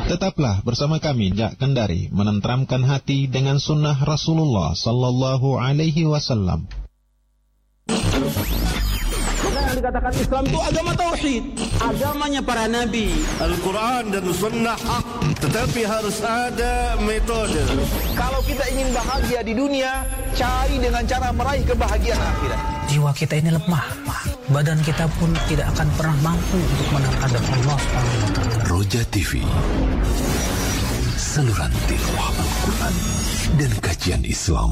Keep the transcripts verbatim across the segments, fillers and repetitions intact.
Tetaplah bersama kami Jak Kendari menenteramkan hati dengan sunnah Rasulullah Sallallahu Alaihi Wasallam. Yang dikatakan Islam itu agama tauhid, agamanya para nabi. Al-Quran dan sunnah hak, tetapi harus ada metode. Kalau kita ingin bahagia di dunia, cari dengan cara meraih kebahagiaan akhirat. Jiwa kita ini lemah, badan kita pun tidak akan pernah mampu untuk menghadap Allah Subhanahu wa taala. Roja T V, saluran tilawah Al-Quran dan kajian Islam.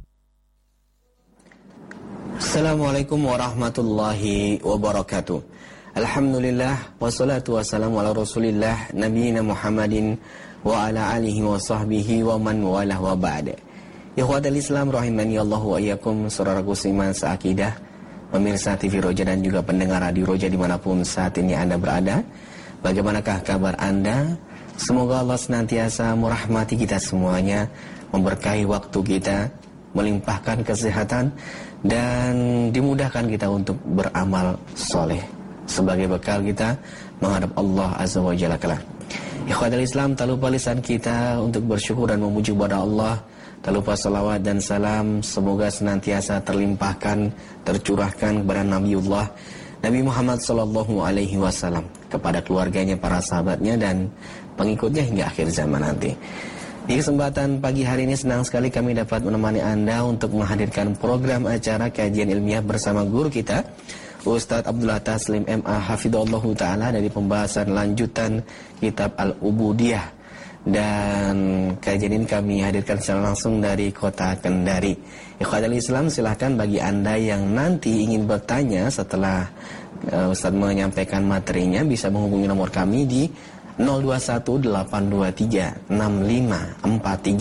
Assalamualaikum warahmatullahi wabarakatuh. Alhamdulillah, wassalatu wassalamu ala rasulillah nabiyina Muhammadin wa ala alihi wa sahbihi wa man walah wa ba'da. Ikhwatal Islam rahimani Allahu wa iyyakum, saudaraku seiman seakidah, pemirsa T V Roja dan juga pendengar radio Roja dimanapun saat ini Anda berada. Bagaimanakah kabar Anda? Semoga Allah senantiasa merahmati kita semuanya, memberkahi waktu kita, melimpahkan kesehatan, dan dimudahkan kita untuk beramal soleh sebagai bekal kita menghadap Allah Azza wa Jalla kelak. Ikhwatul Islam, tak lupa lisan kita untuk bersyukur dan memuji kepada Allah. Tak lupa salawat dan salam semoga senantiasa terlimpahkan, tercurahkan kepada Nabiullah Nabi Muhammad sallallahu alaihi wasallam, kepada keluarganya, para sahabatnya, dan pengikutnya hingga akhir zaman nanti. Di kesempatan pagi hari ini senang sekali kami dapat menemani Anda untuk menghadirkan program acara kajian ilmiah bersama guru kita Ustadz Abdullah Taslim M A Hafidhullah Ta'ala dari pembahasan lanjutan kitab Al-Ubudiyah. Dan kajian ini kami hadirkan secara langsung dari kota Kendari. Ikhwatul Islam, silahkan bagi Anda yang nanti ingin bertanya setelah uh, Ustadz menyampaikan materinya, bisa menghubungi nomor kami di nol dua satu delapan dua tiga enam lima empat tiga.